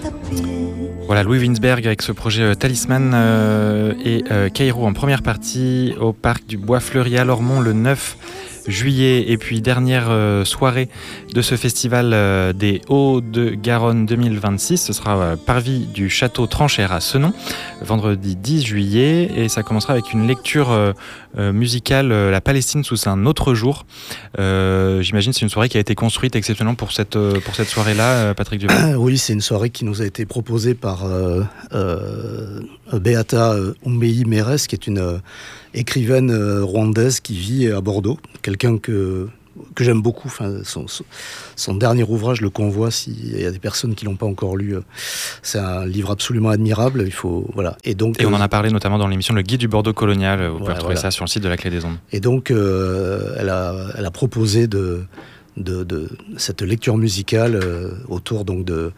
Voilà, Louis Winsberg avec ce projet Talisman et Kairo en première partie au parc du Bois Fleuri à Lormont le 9 juillet. Et puis dernière soirée de ce festival des Hauts-de-Garonne 2026. Ce sera parvis du château Tranchère à Senon, vendredi 10 juillet. Et ça commencera avec une lecture musicale, La Palestine sous un autre jour. J'imagine que c'est une soirée qui a été construite exceptionnellement pour cette soirée-là, Patrick Duval. Oui, c'est une soirée qui nous a été proposée par Beata Umbei Meres, qui est une écrivaine rwandaise qui vit à Bordeaux. Quelqu'un que j'aime beaucoup. Enfin, son dernier ouvrage, Le Convoi, s'il y a des personnes qui ne l'ont pas encore lu, c'est un livre absolument admirable. Il faut, voilà. Et on en a parlé notamment dans l'émission Le Guide du Bordeaux colonial. Vous pouvez retrouver ça sur le site de la Clé des Ondes. Et donc, elle a proposé de cette lecture musicale autour donc de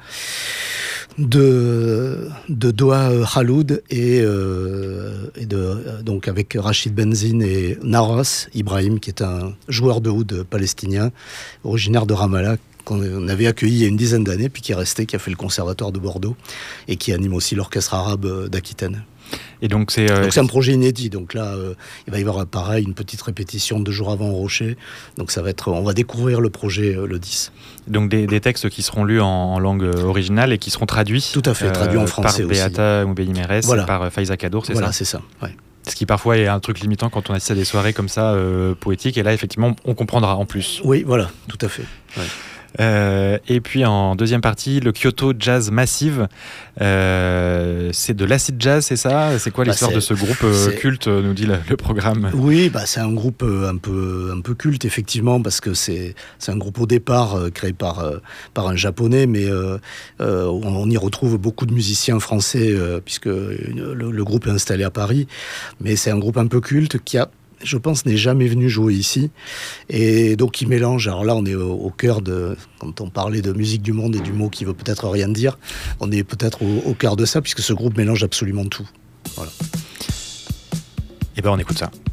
Doha Khaloud et donc avec Rachid Benzine et Naras Ibrahim, qui est un joueur de oud palestinien originaire de Ramallah, qu'on avait accueilli il y a une dizaine d'années, puis qui est resté, qui a fait le conservatoire de Bordeaux et qui anime aussi l'orchestre arabe d'Aquitaine. Et donc c'est un projet inédit. Donc là, il va y avoir pareil une petite répétition 2 jours avant au Rocher. Donc ça va être, on va découvrir le projet le 10. Donc des textes qui seront lus en langue originale et qui seront traduits. Tout à fait, traduits en français par Beata Umbei Meres, voilà. Et par Faiza Kadour, c'est ça. Voilà, c'est ça. Ouais. Ce qui parfois est un truc limitant quand on assiste à des soirées comme ça poétiques. Et là, effectivement, on comprendra en plus. Oui, voilà, tout à fait. Ouais. Et puis en deuxième partie, le Kyoto Jazz Massive. C'est de l'acid jazz, c'est ça ? C'est quoi l'histoire de ce groupe culte, nous dit le programme ? Oui, c'est un groupe un peu culte, effectivement, parce que c'est un groupe au départ créé par un japonais, mais on y retrouve beaucoup de musiciens français, puisque le groupe est installé à Paris. Mais c'est un groupe un peu culte qui je pense, n'est jamais venu jouer ici. Et donc, il mélange. Alors là, on est au cœur de. Quand on parlait de musique du monde et du mot qui veut peut-être rien dire, on est peut-être au cœur de ça, puisque ce groupe mélange absolument tout. Voilà. Et on écoute ça.